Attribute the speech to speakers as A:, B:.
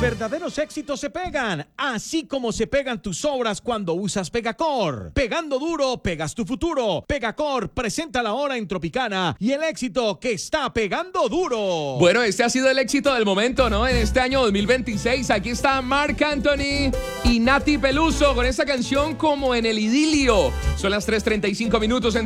A: verdaderos éxitos se pegan, así como se pegan tus obras cuando usas Pegacor. Pegando duro, pegas tu futuro. Pegacor presenta la hora en Tropicana y el éxito que está pegando duro.
B: Bueno, este ha sido el éxito del momento, ¿no? En este año 2026. Aquí está Marc Anthony y Nati Peluso con esta canción Como en el idilio. Son las 3:35 en